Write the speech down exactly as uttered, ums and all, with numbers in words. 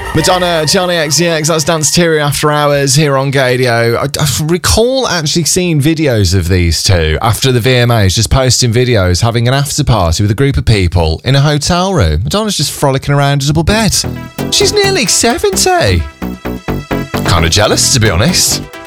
Madonna, Johnny X C X, that's Dance Theory After Hours here on Gadio. I, I recall actually seeing videos of these two after the V M As, just posting videos, having an after party with a group of people in a hotel room. Madonna's just frolicking around a double bed. She's nearly seventy. Kind of jealous, to be honest.